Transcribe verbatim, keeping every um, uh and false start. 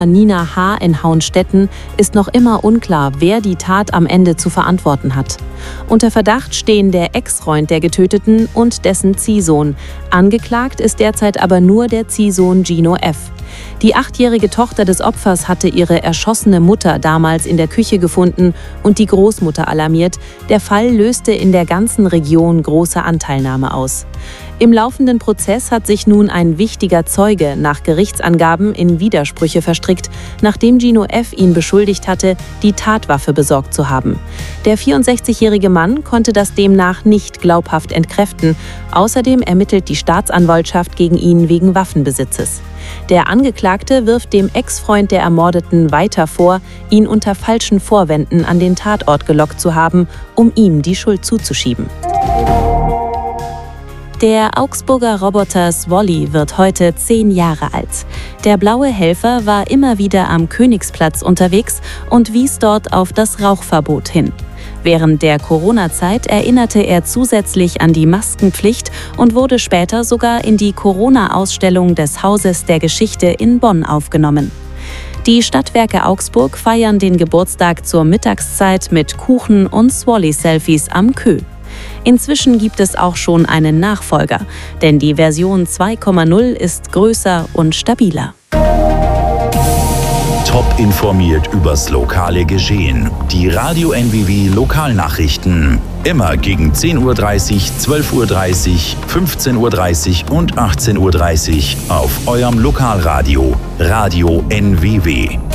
Nina H. in Hauenstetten ist noch immer unklar, wer die Tat am Ende zu verantworten hat. Unter Verdacht stehen der Ex-Freund der Getöteten und dessen Ziehsohn. Angeklagt ist derzeit aber nur der Ziehsohn Gino F. Die achtjährige Tochter des Opfers hatte ihre erschossene Mutter damals in der Küche gefunden und die Großmutter alarmiert. Der Fall löste in der ganzen Region große Anteilnahme aus. Im laufenden Prozess hat sich nun ein wichtiger Zeuge nach Gerichtsangaben in Widersprüche verstrickt, nachdem Gino F. ihn beschuldigt hatte, die Tatwaffe besorgt zu haben. Der vierundsechzigjährige Mann konnte das demnach nicht glaubhaft entkräften. Außerdem ermittelt die Staatsanwaltschaft gegen ihn wegen Waffenbesitzes. Der Angeklagte wirft dem Ex-Freund der Ermordeten weiter vor, ihn unter falschen Vorwänden an den Tatort gelockt zu haben, um ihm die Schuld zuzuschieben. Der Augsburger Roboter Swolly wird heute zehn Jahre alt. Der blaue Helfer war immer wieder am Königsplatz unterwegs und wies dort auf das Rauchverbot hin. Während der Corona-Zeit erinnerte er zusätzlich an die Maskenpflicht und wurde später sogar in die Corona-Ausstellung des Hauses der Geschichte in Bonn aufgenommen. Die Stadtwerke Augsburg feiern den Geburtstag zur Mittagszeit mit Kuchen und Swolly-Selfies am Kö. Inzwischen gibt es auch schon einen Nachfolger, denn die Version zwei Punkt null ist größer und stabiler. Top informiert übers lokale Geschehen. Die Radio N W W Lokalnachrichten. Immer gegen zehn Uhr dreißig, zwölf Uhr dreißig, fünfzehn Uhr dreißig und achtzehn Uhr dreißig auf eurem Lokalradio. Radio N W W.